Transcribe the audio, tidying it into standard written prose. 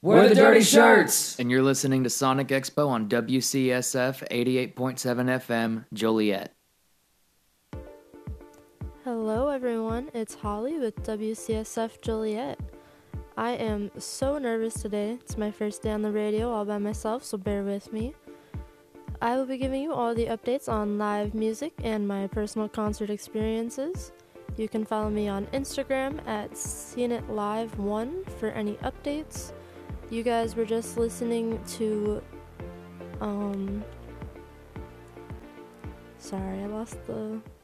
We're the Dirty Shirts! And you're listening to Sonic Expo on WCSF 88.7 FM, Joliet. Hello everyone, it's Holly with WCSF Joliet. I am so nervous today. It's my first day on the radio all by myself, so bear with me. I will be giving you all the updates on live music and my personal concert experiences. You can follow me on Instagram at SeenItLive1 for any updates. You guys were just listening to, sorry, I lost the